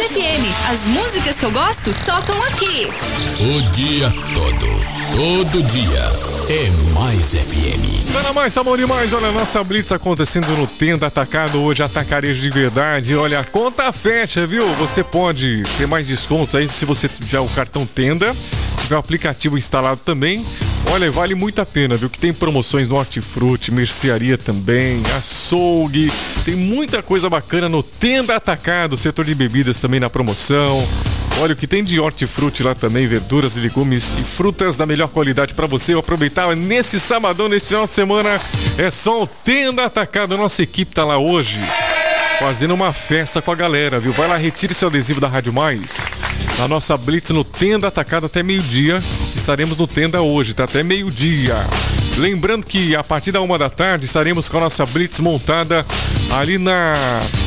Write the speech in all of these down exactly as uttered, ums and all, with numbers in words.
F M. As músicas que eu gosto tocam aqui. O dia todo. Todo dia é Mais F M. Tá na mais, tá bom demais. Olha, a nossa blitz acontecendo no Tenda Atacado hoje, atacarejo de verdade. Olha, a conta fecha, viu? Você pode ter mais descontos aí se você tiver o cartão Tenda, tiver o aplicativo instalado também. Olha, vale muito a pena, viu? Que tem promoções no Hortifruti, mercearia também, açougue. Tem muita coisa bacana no Tenda Atacado, setor de bebidas também na promoção. Olha o que tem de hortifruti lá também, verduras, legumes e frutas da melhor qualidade para você aproveitar nesse sabadão, nesse final de semana. É só o Tenda Atacado. Nossa equipe tá lá hoje fazendo uma festa com a galera, viu? Vai lá, retire seu adesivo da Rádio Mais. Na nossa blitz no Tenda Atacado até meio-dia. Estaremos no Tenda hoje, tá? Até meio-dia. Lembrando que a partir da uma da tarde estaremos com a nossa blitz montada ali na,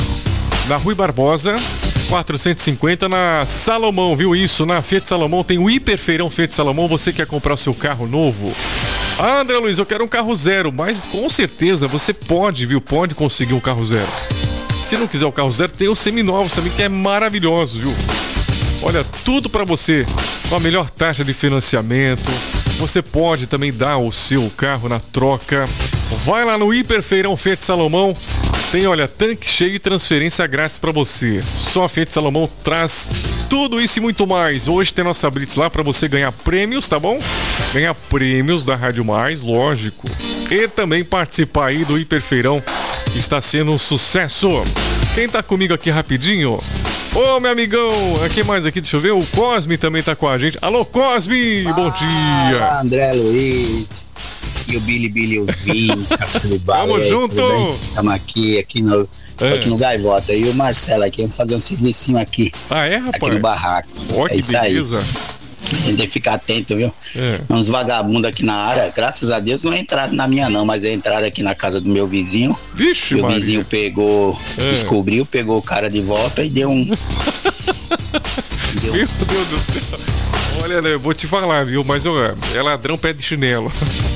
na Rui Barbosa, quatrocentos e cinquenta, na Salomão, viu isso? Na Fiat Salomão tem o Hiperfeirão Fiat Salomão. Você quer comprar o seu carro novo? Ah, André Luiz, eu quero um carro zero, mas com certeza você pode, viu? Pode conseguir um carro zero. Se não quiser o carro zero, tem os seminovos também, que é maravilhoso, viu? Olha, tudo pra você com a melhor taxa de financiamento. Você pode também dar o seu carro na troca. Vai lá no Hiperfeirão Fiat Salomão. Tem, olha, tanque cheio e transferência grátis pra você. Só a Fiat Salomão traz tudo isso e muito mais. Hoje tem nossa blitz lá pra você ganhar prêmios, tá bom? Ganhar prêmios da Rádio Mais, lógico. E também participar aí do Hiperfeirão, que está sendo um sucesso. Quem tá comigo aqui rapidinho? Ô, meu amigão, aqui mais aqui, deixa eu ver, o Cosme também tá com a gente. Alô, Cosme, ah, bom dia. Olá, André Luiz e o Billy Billy, o Vinho, Tamo junto. Estamos aqui, aqui no, é. aqui no Gaivota. E o Marcelo aqui, vamos fazer um servicinho aqui. Ah, é, rapaz? Aqui no barraco. Ó, é que isso beleza. Aí. A gente tem que ficar atento, viu? É. Uns vagabundos aqui na área, graças a Deus não entraram na minha não, mas entraram aqui na casa do meu vizinho. Vixe, e o Maria. vizinho pegou, é. descobriu, pegou o cara de volta e deu um... deu... Meu Deus do céu. Olha, né, eu vou te falar, viu? Mas eu, é ladrão pé de chinelo.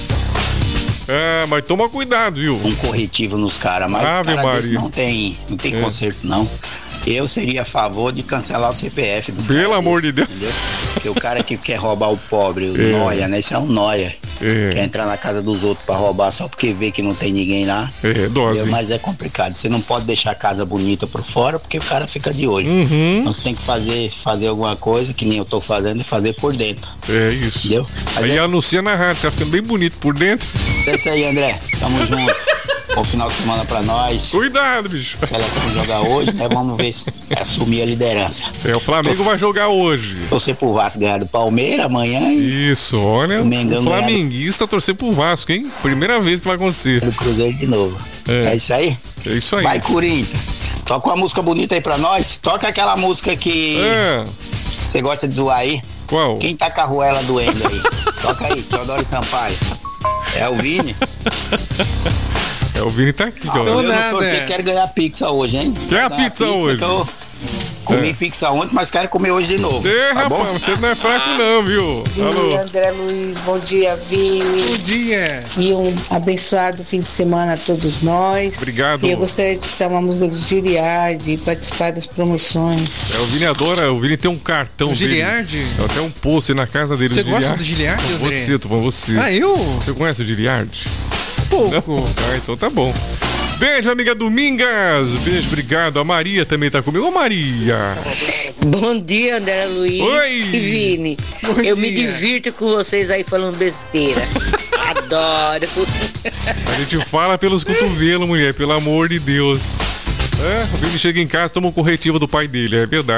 É, mas toma cuidado, viu? Um corretivo nos caras, mas Ave cara Maria. não tem, não tem é. conserto não. Eu seria a favor de cancelar o C P F dos Pelo amor de Deus. Entendeu? Porque o cara que quer roubar o pobre, o é. nóia, né? Isso é um nóia. É. Quer entrar na casa dos outros pra roubar só porque vê que não tem ninguém lá. É, dose. Mas é complicado. Você não pode deixar a casa bonita por fora porque o cara fica de olho. Uhum. Então você tem que fazer, fazer alguma coisa, que nem eu tô fazendo, e fazer por dentro. É isso. Entendeu? Mas aí é... anuncia na rádio, tá ficando bem bonito por dentro. É isso aí, André. Tamo junto. Bom final de semana pra nós. Cuidado, bicho. A seleção jogar hoje, né? Vamos ver se assumir a liderança. É, o Flamengo Tô... vai jogar hoje. Torcer pro Vasco ganhar do Palmeiras amanhã. E... Isso, olha. O, o flamenguista ganhar... torcer pro Vasco, hein? Primeira vez que vai acontecer. O Cruzeiro de novo. É. é isso aí? É isso aí. Vai, Corinthians. Toca uma música bonita aí pra nós. Toca aquela música que é. você gosta de zoar aí. Qual? Quem tá com a ruela doendo aí? Toca aí, Teodoro Sampaio. É o Vini? É, o Vini tá aqui, ó. ó. Eu não sorteio, é. quero ganhar pizza hoje, hein? Quer a pizza, pizza hoje? Eu comi é. pizza ontem, mas quero comer hoje de novo. É, tá rapaz, bom? você não é fraco não, viu? Bom dia, Alô. André Luiz, bom dia, Vini. Bom dia. E um abençoado fim de semana a todos nós. Obrigado. E eu gostaria de escutar uma música do Giliardi e participar das promoções. É, o Vini adora, o Vini tem um cartão o dele. Giliardi? Tem até um pôster na casa dele. Você gosta do Giliardi, André? Você, tô falando você. Ah, eu? Você conhece o Giliardi? Pouco. Ah, então tá bom. Beijo, amiga Domingas. Beijo, obrigado. A Maria também tá comigo. Ô, Maria. Bom dia, André Luiz. Oi. E Vini. Bom Eu dia. me divirto com vocês aí falando besteira. Adoro. A gente fala pelos cotovelos, mulher. Pelo amor de Deus. É, o Vini chega em casa, toma um corretivo do pai dele. É verdade.